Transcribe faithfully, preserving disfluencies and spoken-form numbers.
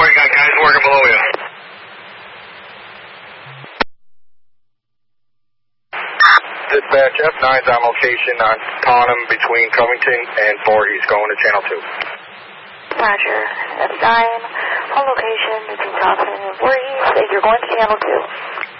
four, you got guys working below you. Dispatch, F nine's on location on Tonham between Covington and Voorhees, going to channel two. Roger. F nine, on location between Covington and Voorhees, and you're going to channel two.